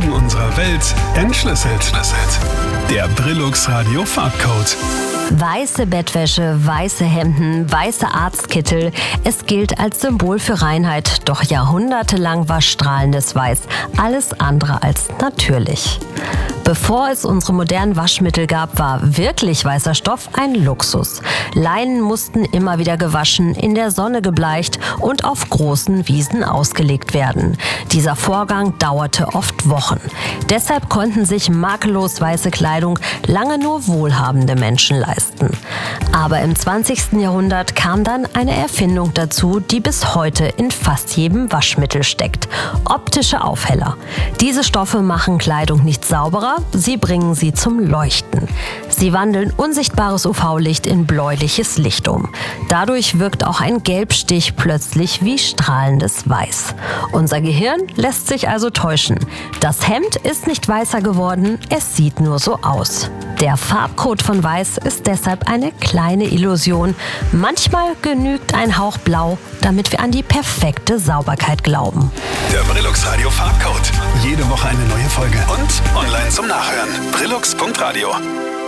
Farben unserer Welt entschlüsselt. Der Brillux Radio Farbcode. Weiße Bettwäsche, weiße Hemden, weiße Arztkittel. Es gilt als Symbol für Reinheit, doch jahrhundertelang war strahlendes Weiß alles andere als natürlich. Bevor es unsere modernen Waschmittel gab, war wirklich weißer Stoff ein Luxus. Leinen mussten immer wieder gewaschen, in der Sonne gebleicht und auf großen Wiesen ausgelegt werden. Dieser Vorgang dauerte oft Wochen. Deshalb konnten sich makellos weiße Kleidung lange nur wohlhabende Menschen leisten. Aber im 20. Jahrhundert kam dann eine Erfindung dazu, die bis heute in fast jedem Waschmittel steckt: optische Aufheller. Diese Stoffe machen Kleidung nicht sauberer, sie bringen sie zum Leuchten. Sie wandeln unsichtbares UV-Licht in bläuliches Licht um. Dadurch wirkt auch ein Gelbstich plötzlich wie strahlendes Weiß. Unser Gehirn lässt sich also täuschen. Das Hemd ist nicht weißer geworden, es sieht nur so aus. Der Farbcode von Weiß ist deshalb eine kleine Illusion. Manchmal genügt ein Hauch Blau, damit wir an die perfekte Sauberkeit glauben. Der Brillux Radio Farbcode. Jede Woche eine neue Folge und online zum Nachhören. Brillux.radio.